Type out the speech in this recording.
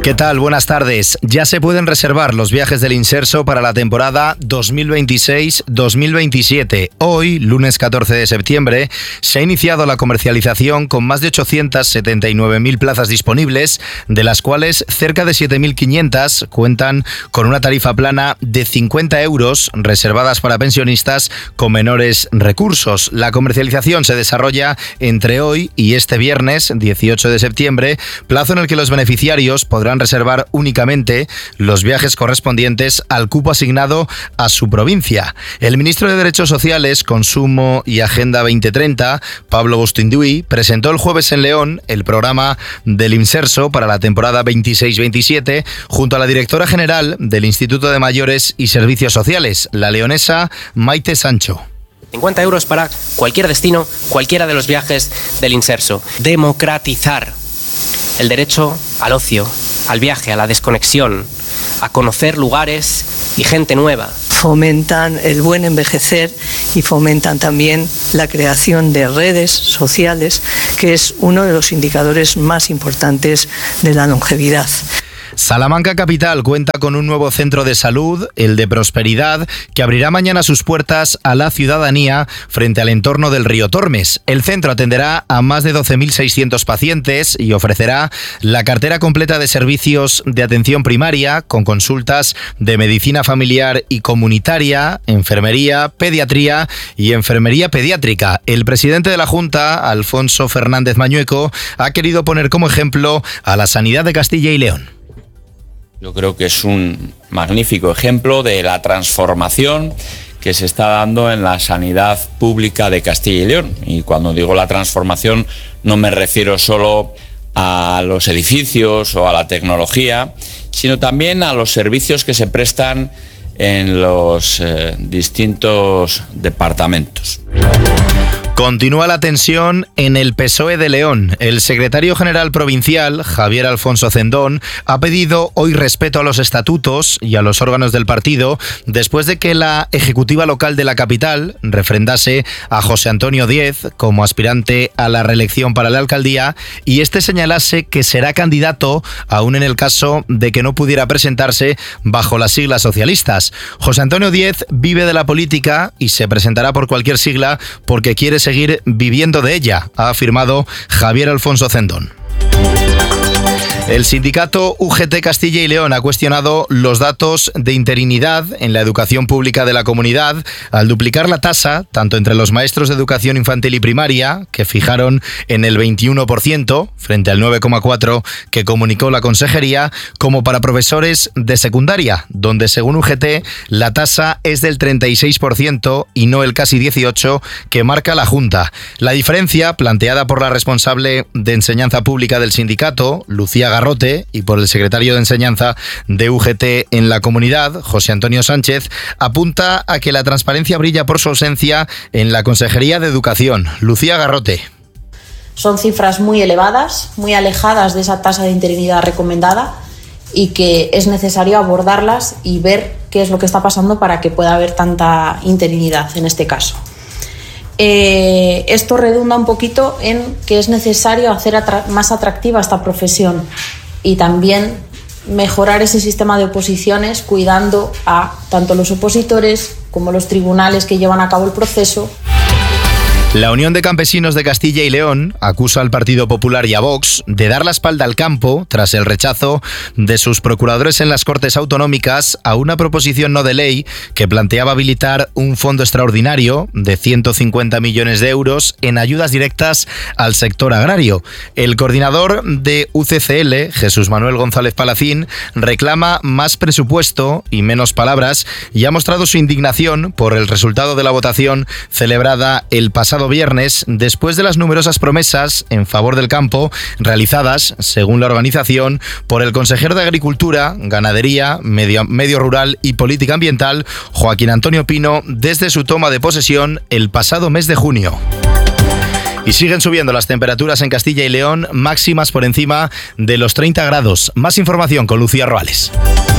¿Qué tal? Buenas tardes. Ya se pueden reservar los viajes del Inserso para la temporada 2026-2027. Hoy, lunes 14 de septiembre, se ha iniciado la comercialización con más de 879.000 plazas disponibles, de las cuales cerca de 7.500 cuentan con una tarifa plana de 50 euros reservadas para pensionistas con menores recursos. La comercialización se desarrolla entre hoy y este viernes, 18 de septiembre, plazo en el que los beneficiarios podrán reservar únicamente los viajes correspondientes al cupo asignado a su provincia. El ministro de Derechos Sociales, Consumo y Agenda 2030, Pablo Bustinduy, presentó el jueves en León el programa del Inserso para la temporada 26-27 junto a la directora general del Instituto de Mayores y Servicios Sociales, la leonesa Maite Sancho. 50 euros para cualquier destino, cualquiera de los viajes del Inserso. Democratizar el derecho al ocio, al viaje, a la desconexión, a conocer lugares y gente nueva. Fomentan el buen envejecer y fomentan también la creación de redes sociales, que es uno de los indicadores más importantes de la longevidad. Salamanca Capital cuenta con un nuevo centro de salud, el de Prosperidad, que abrirá mañana sus puertas a la ciudadanía frente al entorno del río Tormes. El centro atenderá a más de 12.600 pacientes y ofrecerá la cartera completa de servicios de atención primaria, con consultas de medicina familiar y comunitaria, enfermería, pediatría y enfermería pediátrica. El presidente de la Junta, Alfonso Fernández Mañueco, ha querido poner como ejemplo a la sanidad de Castilla y León. Yo creo que es un magnífico ejemplo de la transformación que se está dando en la sanidad pública de Castilla y León. Y cuando digo la transformación no me refiero solo a los edificios o a la tecnología, sino también a los servicios que se prestan en los distintos departamentos. Continúa la tensión en el PSOE de León. El secretario general provincial, Javier Alfonso Cendón, ha pedido hoy respeto a los estatutos y a los órganos del partido después de que la ejecutiva local de la capital refrendase a José Antonio Díez como aspirante a la reelección para la alcaldía y este señalase que será candidato aún en el caso de que no pudiera presentarse bajo las siglas socialistas. José Antonio Díez vive de la política y se presentará por cualquier sigla porque quiere seguir viviendo de ella, ha afirmado Javier Alfonso Cendón. El sindicato UGT Castilla y León ha cuestionado los datos de interinidad en la educación pública de la comunidad al duplicar la tasa, tanto entre los maestros de educación infantil y primaria, que fijaron en el 21%, frente al 9,4% que comunicó la consejería, como para profesores de secundaria, donde según UGT la tasa es del 36% y no el casi 18% que marca la Junta. La diferencia, planteada por la responsable de enseñanza pública del sindicato, Lucía Garrote, y por el secretario de Enseñanza de UGT en la comunidad, José Antonio Sánchez, apunta a que la transparencia brilla por su ausencia en la Consejería de Educación. Lucía Garrote. Son cifras muy elevadas, muy alejadas de esa tasa de interinidad recomendada y que es necesario abordarlas y ver qué es lo que está pasando para que pueda haber tanta interinidad en este caso. Esto redunda un poquito en que es necesario hacer más atractiva esta profesión y también mejorar ese sistema de oposiciones cuidando a tanto los opositores como los tribunales que llevan a cabo el proceso. La Unión de Campesinos de Castilla y León acusa al Partido Popular y a Vox de dar la espalda al campo tras el rechazo de sus procuradores en las Cortes Autonómicas a una proposición no de ley que planteaba habilitar un fondo extraordinario de 150 millones de euros en ayudas directas al sector agrario. El coordinador de UCCL, Jesús Manuel González Palacín, reclama más presupuesto y menos palabras y ha mostrado su indignación por el resultado de la votación celebrada el pasado viernes, después de las numerosas promesas en favor del campo realizadas, según la organización, por el consejero de Agricultura, Ganadería, Medio Rural y Política Ambiental, Joaquín Antonio Pino, desde su toma de posesión el pasado mes de junio. Y siguen subiendo las temperaturas en Castilla y León, máximas por encima de los 30 grados. Más información con Lucía Roales.